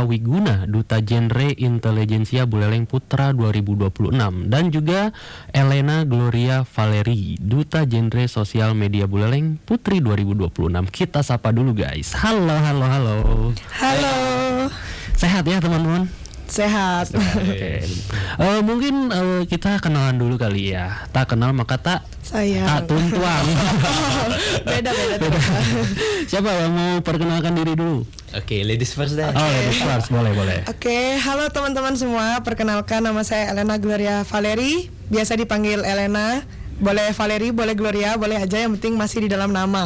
Pawiguna, Duta Genre Intelijensia Buleleng Putra 2026, dan juga Elena Gloria Valeri, Duta Genre Sosial Media Buleleng Putri 2026. Kita sapa dulu guys. Halo. Halo. Sehat ya teman-teman? Sehat. Oke. Mungkin kita kenalan dulu kali ya. Tak kenal maka tak Sayang. tak tuntuang. Beda. Siapa yang mau perkenalkan diri dulu? Oke, ladies first deh. Oh, ladies first, boleh. Oke, halo teman-teman semua. Perkenalkan, nama saya Elena Gloria Valeri. Biasa dipanggil Elena. Boleh Valeri, boleh Gloria, boleh aja. Yang penting masih di dalam nama.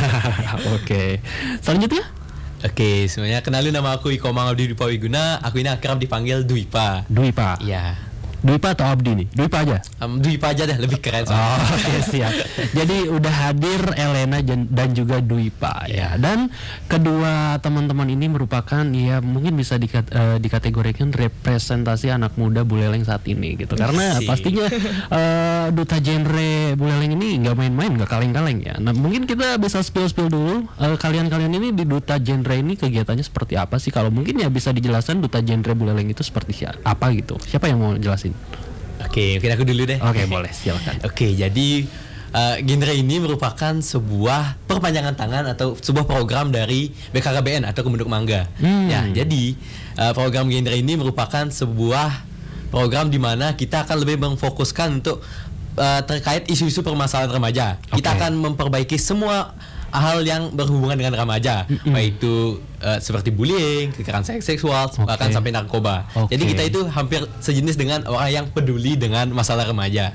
Oke. Selanjutnya? Oke, semuanya kenalin, nama aku Iko Mangabdi Dwi Pawiguna. Aku ini akrab dipanggil Dwipa. Dwipa. Iya. Dwipa atau Abdi nih? Dwipa aja. Dwipa aja deh, lebih keren Oh, oke, siap. Jadi udah hadir Elena dan juga Dwipa ya. Dan kedua teman-teman ini merupakan ya mungkin bisa dikategorikan representasi anak muda Buleleng saat ini gitu. Karena pastinya Duta Genre Buleleng ini nggak main-main, nggak kaleng-kaleng ya. Nah, mungkin kita bisa spill dulu. Kalian ini di Duta Genre ini kegiatannya seperti apa sih? Kalau mungkin ya bisa dijelaskan Duta Genre Buleleng itu seperti apa gitu. Siapa yang mau jelasin? Oke, mungkin aku dulu deh. Oke, boleh, silakan. Oke, jadi genre ini merupakan sebuah perpanjangan tangan atau sebuah program dari BKKBN atau Kementerian Mangga. Ya, jadi program genre ini merupakan sebuah program di mana kita akan lebih memfokuskan untuk terkait isu-isu permasalahan remaja. Kita akan memperbaiki semua hal yang berhubungan dengan remaja, baik itu seperti bullying, kekerasan seksual, bahkan sampai narkoba. Jadi kita itu hampir sejenis dengan orang yang peduli dengan masalah remaja.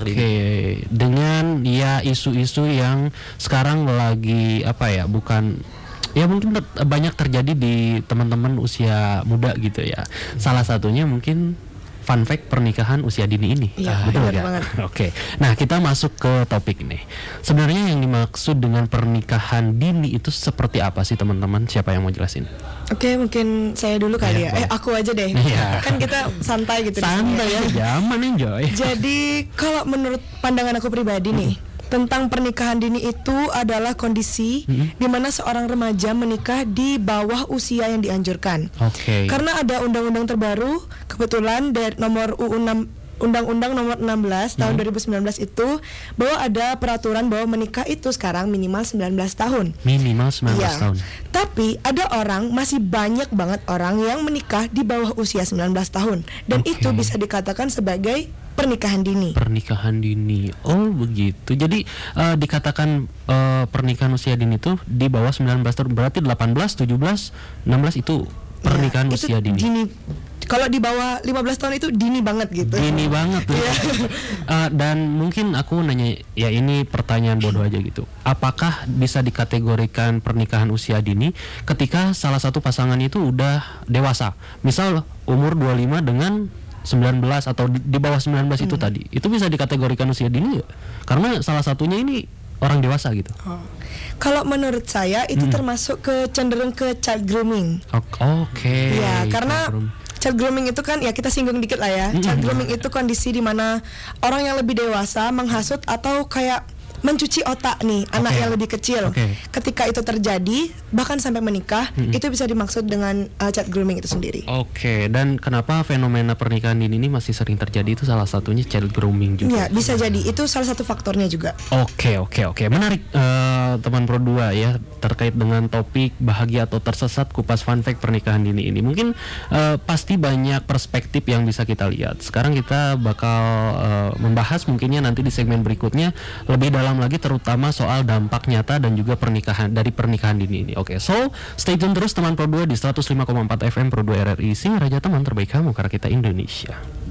Oke, dengan ya isu-isu yang sekarang lagi bukan ya mungkin banyak terjadi di teman-teman usia muda gitu ya. Salah satunya mungkin fun fact pernikahan usia dini ini. Iya, betul benar ya? banget. Oke. Nah, kita masuk ke topik nih. Sebenarnya yang dimaksud dengan pernikahan dini itu seperti apa sih teman-teman? Siapa yang mau jelasin? Oke, mungkin saya dulu kali ya. Boleh. Aku aja deh. Iya. Kan kita santai gitu. Santai ya, zaman enjoy. Jadi kalau menurut pandangan aku pribadi nih, tentang pernikahan dini itu adalah kondisi di mana seorang remaja menikah di bawah usia yang dianjurkan. Oke. Karena ada undang-undang terbaru kebetulan dari nomor Undang-Undang nomor 16 tahun 2019 itu bahwa ada peraturan bahwa menikah itu sekarang minimal 19 tahun. Minimal 19 Iya. tahun. Tapi ada masih banyak banget orang yang menikah di bawah usia 19 tahun dan itu bisa dikatakan sebagai pernikahan dini. Pernikahan dini. Oh, begitu. Jadi dikatakan pernikahan usia dini itu di bawah 19 tahun. Berarti 18, 17, 16 itu pernikahan Ya, usia itu dini. Kalau di bawah 15 tahun itu dini banget gitu. Dini banget tuh. Dan mungkin aku nanya, ya ini pertanyaan bodoh aja gitu. Apakah bisa dikategorikan pernikahan usia dini ketika salah satu pasangan itu udah dewasa? Misal umur 25 dengan 19 atau di bawah 19 itu tadi. Itu bisa dikategorikan usia dini nggak? Karena salah satunya ini orang dewasa gitu. Kalau menurut saya itu termasuk cenderung ke child grooming. Oke. Ya, karena child grooming itu kan ya kita singgung dikit lah ya. Child grooming itu kondisi di mana orang yang lebih dewasa menghasut atau kayak mencuci otak nih anak yang lebih kecil. Ketika itu terjadi bahkan sampai menikah, itu bisa dimaksud dengan child grooming itu sendiri. Oke, dan kenapa fenomena pernikahan dini ini masih sering terjadi itu salah satunya child grooming juga. Ya, bisa jadi itu salah satu faktornya juga. Oke. Menarik teman Pro 2 ya terkait dengan topik bahagia atau tersesat kupas fun fact pernikahan dini ini. Mungkin pasti banyak perspektif yang bisa kita lihat. Sekarang kita bakal membahas mungkinnya nanti di segmen berikutnya lebih dalam lagi terutama soal dampak nyata dan juga pernikahan dini ini. Oke, so stay tune terus teman Pro 2 di 105,4 FM Pro 2 RRI Singaraja, teman terbaik kamu karena kita Indonesia.